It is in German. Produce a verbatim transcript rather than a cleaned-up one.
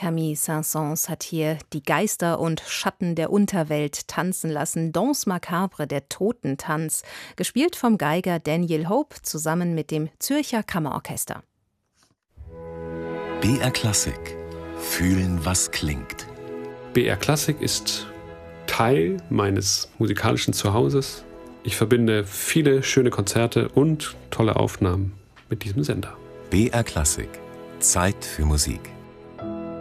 Camille Saint-Saëns hat hier die Geister und Schatten der Unterwelt tanzen lassen. Danse macabre, der Totentanz, gespielt vom Geiger Daniel Hope zusammen mit dem Zürcher Kammerorchester. B R Klassik. Fühlen, was klingt. B R Klassik ist Teil meines musikalischen Zuhauses. Ich verbinde viele schöne Konzerte und tolle Aufnahmen mit diesem Sender. B R Klassik. Zeit für Musik.